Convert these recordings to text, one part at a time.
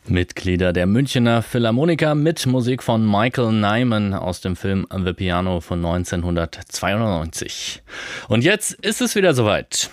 Mitglieder der Münchner Philharmoniker mit Musik von Michael Nyman aus dem Film The Piano von 1992. Und jetzt ist es wieder soweit.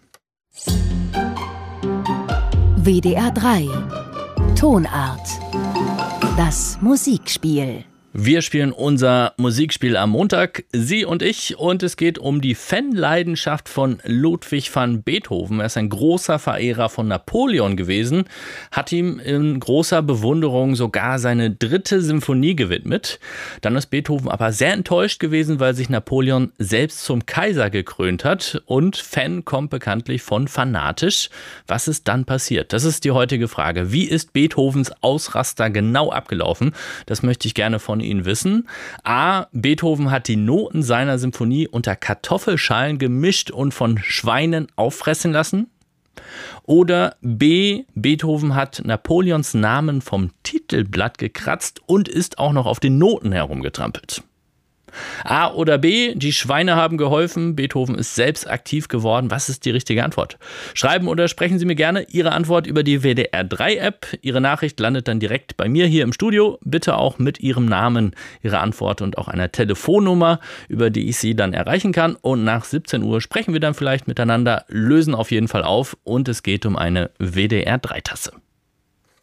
WDR 3 Tonart. Das Musikspiel. Wir spielen unser Musikspiel am Montag, Sie und ich, und es geht um die Fanleidenschaft von Ludwig van Beethoven. Er ist ein großer Verehrer von Napoleon gewesen, hat ihm in großer Bewunderung sogar seine 3. Symphonie gewidmet. Dann ist Beethoven aber sehr enttäuscht gewesen, weil sich Napoleon selbst zum Kaiser gekrönt hat, und Fan kommt bekanntlich von fanatisch. Was ist dann passiert? Das ist die heutige Frage. Wie ist Beethovens Ausraster genau abgelaufen? Das möchte ich gerne von Ihnen wissen. A. Beethoven hat die Noten seiner Symphonie unter Kartoffelschalen gemischt und von Schweinen auffressen lassen. Oder B. Beethoven hat Napoleons Namen vom Titelblatt gekratzt und ist auch noch auf den Noten herumgetrampelt. A oder B, die Schweine haben geholfen, Beethoven ist selbst aktiv geworden. Was ist die richtige Antwort? Schreiben oder sprechen Sie mir gerne Ihre Antwort über die WDR 3 App. Ihre Nachricht landet dann direkt bei mir hier im Studio. Bitte auch mit Ihrem Namen, Ihre Antwort und auch einer Telefonnummer, über die ich Sie dann erreichen kann. Und nach 17 Uhr sprechen wir dann vielleicht miteinander, lösen auf jeden Fall auf, und es geht um eine WDR 3 Tasse.